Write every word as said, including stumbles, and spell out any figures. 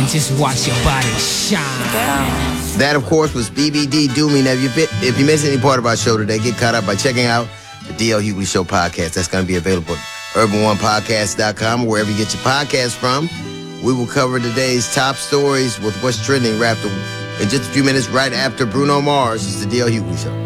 and just watch your body shine. That, of course, was B B D Do Me. Now, if you, fit, if you missed any part of our show today, get caught up by checking out the D L Hughley Show podcast. That's going to be available at urban one podcast dot com or wherever you get your podcasts from. We will cover today's top stories with what's trending wrapped in just a few minutes right after Bruno Mars. It's the D L Hughley Show.